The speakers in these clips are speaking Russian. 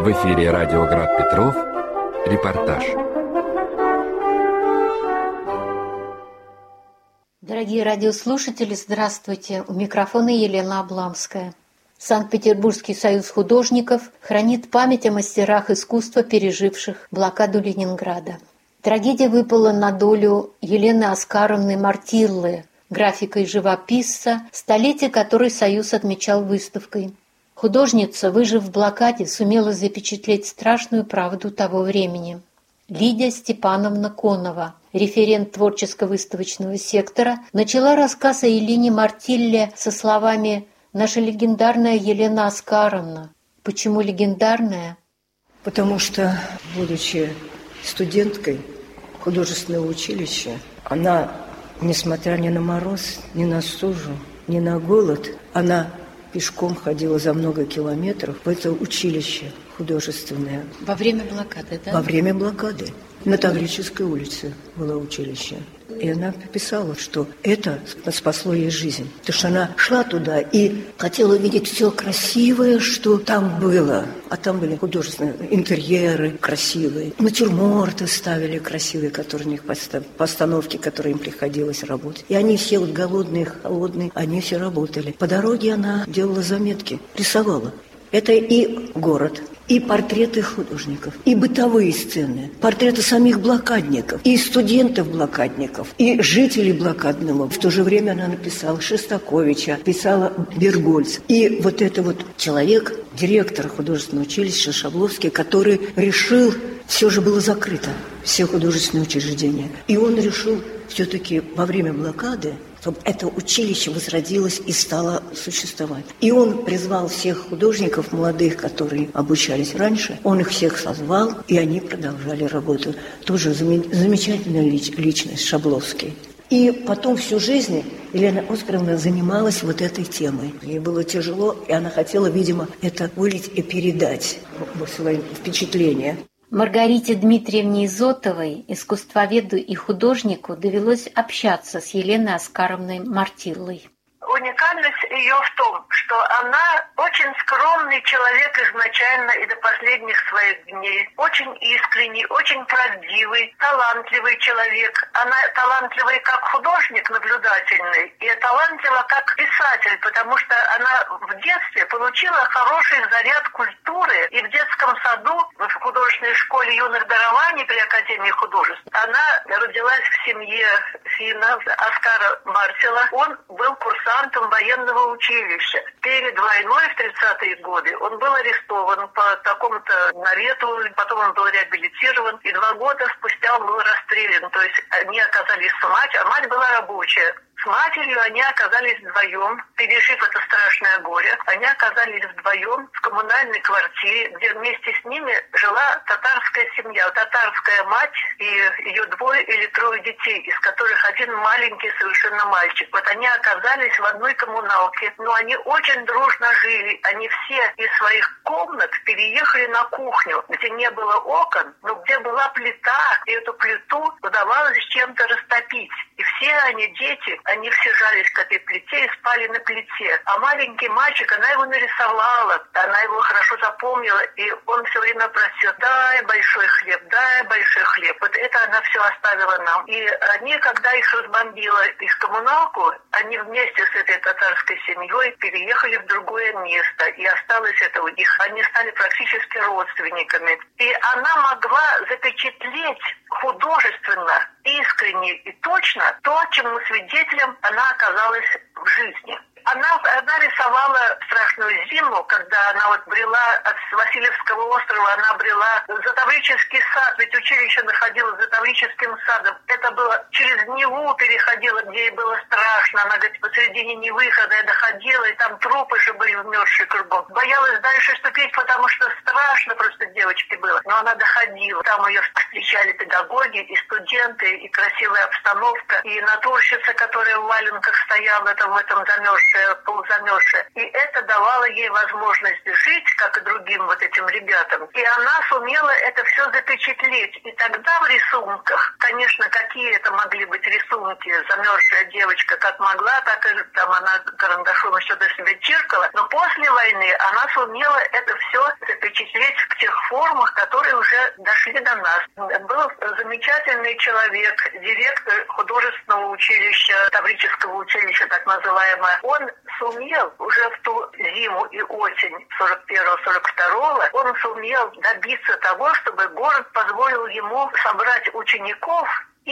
В эфире радио «Град Петров». Репортаж. Дорогие радиослушатели, здравствуйте. У микрофона Елена Обламская. Санкт-Петербургский союз художников хранит память о мастерах искусства, переживших блокаду Ленинграда. Трагедия выпала на долю Елены Оскаровны Мартиллы, графика и живописца, столетие которой союз отмечал выставкой. Художница, выжив в блокаде, сумела запечатлеть страшную правду того времени. Лидия Степановна Конова, референт творческо-выставочного сектора, начала рассказ о Елене Мартилле со словами «Наша легендарная Елена Оскаровна». Почему легендарная? Потому что, будучи студенткой художественного училища, она, несмотря ни на мороз, ни на стужу, ни на голод, она пешком ходила за много километров в это училище художественное. Во время блокады, да? Во время блокады. На Таврической улице было училище. И она писала, что это спасло ей жизнь. Потому что она шла туда и хотела видеть все красивое, что там было. А там были художественные интерьеры красивые. Натюрморты ставили красивые, которые у них постановки, которые им приходилось работать. И они все вот голодные, холодные, они все работали. По дороге она делала заметки, рисовала. Это и город, и портреты художников, и бытовые сцены, портреты самих блокадников, и студентов-блокадников, и жителей блокадного. В то же время она написала Шостаковича, писала Бергольц. И вот это вот человек, директор художественного училища Шабловский, который решил, все же было закрыто, все художественные учреждения. И он решил все-таки во время блокады, чтобы это училище возродилось и стало существовать. И он призвал всех художников молодых, которые обучались раньше, он их всех созвал, и они продолжали работу. Тоже замечательная личность, Шабловский. И потом всю жизнь Елена Оскаровна занималась вот этой темой. Ей было тяжело, и она хотела, видимо, это вылить и передать свои впечатления. Маргарите Дмитриевне Изотовой, искусствоведу и художнику, довелось общаться с Еленой Оскаровной Мартиллой. Уникальность ее в том, что она очень скромный человек изначально и до последних своих дней. Очень искренний, очень правдивый, талантливый человек. Она талантливый как художник наблюдательный и талантлива как писатель, потому что она в детстве получила хороший заряд культуры. И в детском саду, в художественной школе юных дарований при Академии художеств, она родилась в семье финна Оскара Мартилла. Он был курсантом военного училища. Перед войной в 30-е годы он был арестован по такому-то навету, потом он был реабилитирован, и 2 года спустя он был расстрелян. То есть они оказались с матерью, а мать была рабочая. С матерью они оказались вдвоем, пережив это страшное горе. Они оказались вдвоем в коммунальной квартире, где вместе с ними жила татарская семья. Татарская мать и ее 2 или 3 детей, из которых один маленький совершенно мальчик. Вот они оказались в одной коммуналке, но они очень дружно жили. Они все из своих комнат переехали на кухню, где не было окон, но где была плита, и эту плиту удавалось чем-то растопить. И все они, дети, они все жались к этой плите и спали на плите. А маленький мальчик, она его нарисовала, она его хорошо запомнила, и он все время просил: дай большой хлеб, дай большой хлеб. Вот это она все оставила нам. И они, когда их разбомбила их коммуналку, они вместе с этой татарской семьей переехали в другое место, и осталось это у них. Они стали практически родственниками. И она могла запечатлеть художественно, искренне и точно то, чему свидетелем она оказалась в жизни. Она рисовала страшную зиму, когда она вот брела от Васильевского острова, она брела за Таврический сад, ведь училище находилось за Таврическим садом. Это было через Неву переходила, где ей было страшно. Она говорит, посередине Невы, когда я доходила, и там трупы же были вмерзшие кругом. Боялась дальше ступить, потому что страшно просто девочке было. Но она доходила. Там ее встречали педагоги, и студенты, и красивая обстановка, и натурщица, которая в валенках стояла в этом замерзшем, полузамерзшая. И это давало ей возможность жить, как и другим вот этим ребятам. И она сумела это все запечатлеть. И тогда в рисунках, конечно, какие это могли быть рисунки, замерзшая девочка как могла, так и там она карандашом еще до себя чиркала. Но после войны она сумела это все запечатлеть в тех формах, которые уже дошли до нас. Был замечательный человек, директор художественного училища, Таврического училища, так называемое. Он сумел уже в ту зиму и осень 41-42, он сумел добиться того, чтобы город позволил ему собрать учеников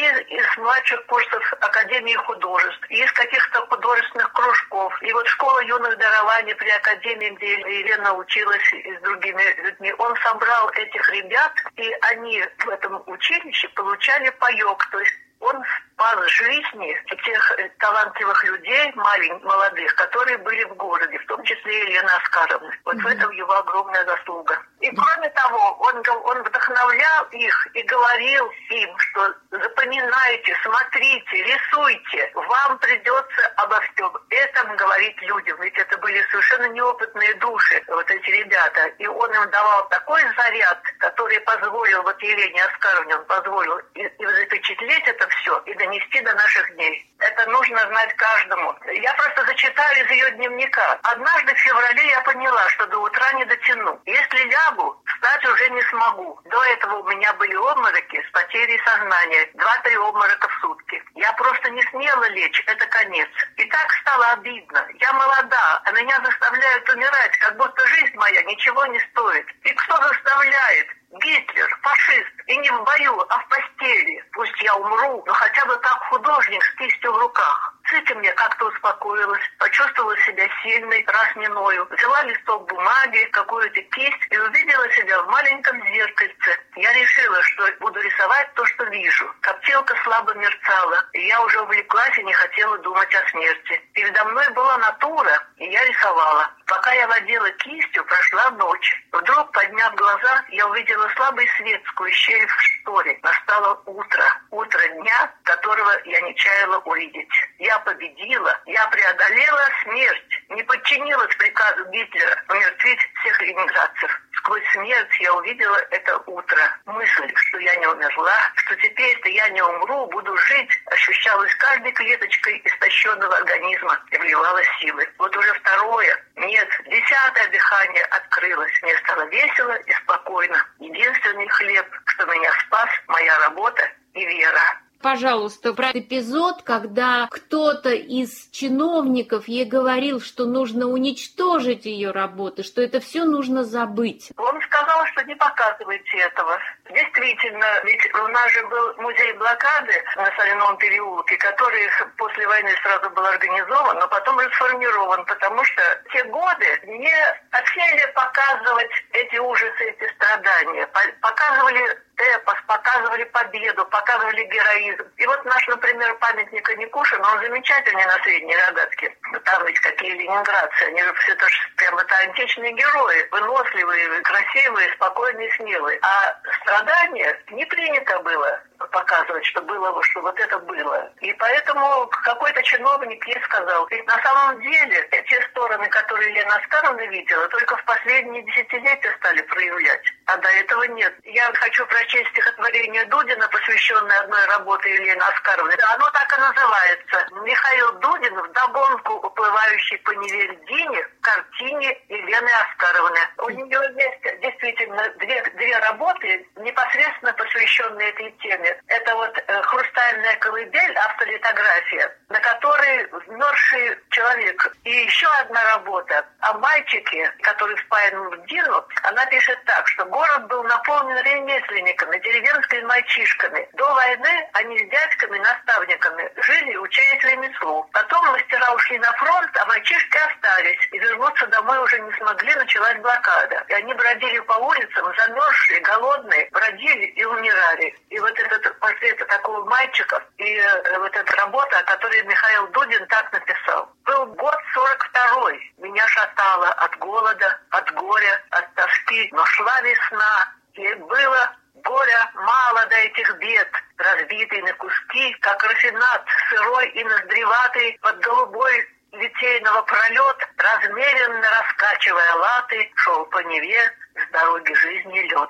из младших курсов Академии художеств, из каких-то художественных кружков. И вот школа юных дарований при Академии, где Елена училась и с другими людьми, он собрал этих ребят, и они в этом училище получали паёк, то есть он спас жизни тех талантливых людей, молодых, которые были в городе, в том числе и Елена Оскаровна. Вот в этом его огромная заслуга. И кроме того, он вдохновлял их и говорил им, что запоминайте, смотрите, рисуйте, вам придется обо всем этом говорить людям. Ведь это были совершенно неопытные души, вот эти ребята. И он им давал такой заряд, который позволил, вот Елене Оскаровне он позволил и запечатлеть это все, и донести до наших дней. Это нужно знать каждому. Я просто зачитаю из ее дневника. Однажды в феврале я поняла, что до утра не дотяну. Если лягу, встать уже не смогу. До этого у меня были обмороки с потерей сознания. 2-3 обморока в сутки. Я просто не смела лечь. Это конец. И так стало обидно. Я молода, а меня заставляют умирать, как будто жизнь моя ничего не стоит. И кто заставляет? Гитлер, фашист, и не в бою, а в постели. Пусть я умру, но хотя бы как художник с кистью в руках. С этим я как-то успокоилась, почувствовала себя сильной, раз не ною. Взяла листок бумаги, какую-то кисть и увидела себя в маленьком зеркальце. Я решила, что буду рисовать то, что вижу. Коптилка слабо мерцала, и я уже увлеклась и не хотела думать о смерти. Передо мной была натура, и я рисовала. Пока я водила кистью, прошла ночь. Вдруг, подняв глаза, я увидела слабый свет сквозь щель в шторе. Настало утро. Утро дня, которого я не чаяла увидеть. Я победила. Я преодолела смерть. Не подчинилась приказу Гитлера умертвить всех ленинградцев. Сквозь смерть я увидела это утро. Мысль, что я не умерла, что теперь-то я не умру, буду жить, ощущалась каждой клеточкой истощенного организма и вливала силы. Вот уже второе, нет, 10-е дыхание открылось. Мне стало весело и спокойно. Единственный хлеб, что меня спас, моя работа и вера. Пожалуйста, про эпизод, когда кто-то из чиновников ей говорил, что нужно уничтожить ее работы, что это все нужно забыть. Он сказал, что не показывайте этого. Действительно, ведь у нас же был музей блокады на Соляном переулке, который после войны сразу был организован, но потом расформирован, потому что в те годы не хотели показывать эти ужасы, эти страдания. Показывали эпос, показывали победу, показывали героизм. И вот наш, например, памятник Аникушину, он замечательный на Средней Рогатке. Там ведь какие ленинградцы, они же все тоже прям-то античные герои, выносливые, красивые, спокойные, смелые. А страдания не принято было показывать, что было, что вот это было. И поэтому какой-то чиновник ей сказал, ведь на самом деле те стороны, которые Елена Оскаровна видела, только в последние десятилетия стали проявлять, а до этого нет. Я хочу прочесть стихотворение Дудина, посвященное одной работе Елены Оскаровны. Оно так и называется. Михаил Дудин вдогонку уплывающий по Неве льдине в картине Елены Оскаровны. У нее есть действительно две работы, непосредственно посвященные этой теме. Это вот «Хрустальная колыбель», автолитография, на которой вмерзший человек. И еще одна работа о мальчике, который впаян в Дину. Она пишет так, что город был наполнен ремесленниками, деревенскими мальчишками. До войны они с дядьками-наставниками жили, учились ремеслу. Потом мастера ушли на фронт, а мальчишки остались. И вернуться домой уже не смогли, началась блокада. И они бродили по улицам, замерзшие, голодные, бродили и умирали. И вот этот портрет такого мальчика и вот эта работа, о которой Михаил Дудин так написал. Был год 42-й. Меня шатало от голода, от горя, от тоски. Но шла весна, и было горя мало до этих бед, разбитый на куски, как рафинат, сырой и ноздреватый, под голубой литейного пролет, размеренно раскачивая латы, шел по Неве с дороги жизни лед.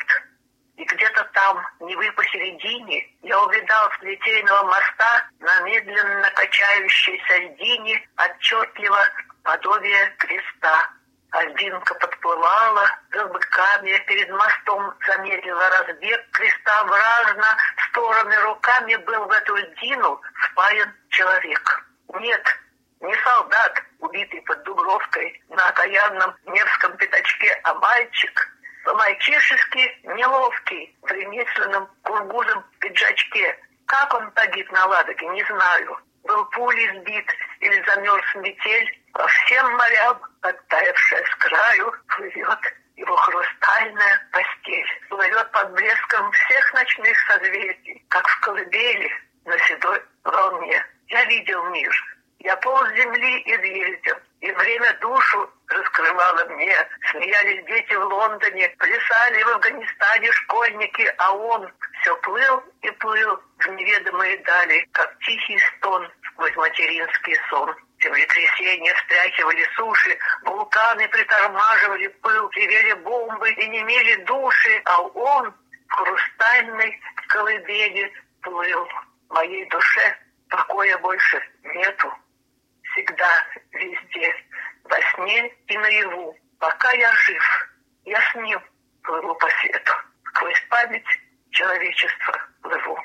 И где-то там, Невы посередине, я увидал с литейного моста на медленно качающейся льдине отчетливо подобие креста. Альбинка подплывала за быками, перед мостом замедлила разбег, крестообразно в стороны руками был в эту льдину впаян человек. Нет, не солдат, убитый под Дубровкой на окаянном Невском пятачке, а мальчик, по-мальчишески неловкий, в ремесленном кургузом пиджачке. Как он погиб на Ладоге, не знаю. Был пулей сбит или замерз в метель. По всем морям, оттаявшая с краю, плывет его хрустальная постель. Плывет под блеском всех ночных созвездий, как в колыбели на седой волне. Я видел мир. Я пол земли изъездил, и время душу раскрывало мне. Смеялись дети в Лондоне, плясали в Афганистане школьники, а он все плыл и плыл в неведомые дали, как тихий стон сквозь материнский сон. Землетрясения встряхивали суши, вулканы притормаживали пыл, ревели бомбы и немели души, а он в хрустальной колыбели плыл. В моей душе покоя больше нету. Всегда, везде, во сне и наяву. Пока я жив, я с ним плыву по свету. Сквозь память человечества плыву.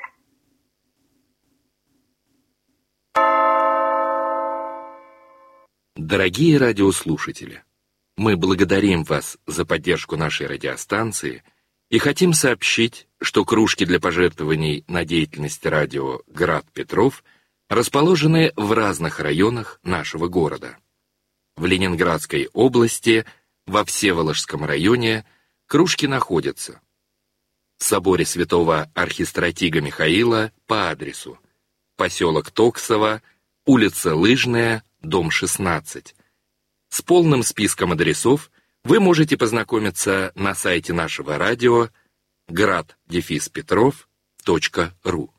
Дорогие радиослушатели, мы благодарим вас за поддержку нашей радиостанции и хотим сообщить, что кружки для пожертвований на деятельность радио «Град Петров» расположены в разных районах нашего города. В Ленинградской области, во Всеволожском районе, кружки находятся в соборе святого архистратига Михаила по адресу поселок Токсово, улица Лыжная, дом 16. С полным списком адресов вы можете познакомиться на сайте нашего радио grad-petrov.ru.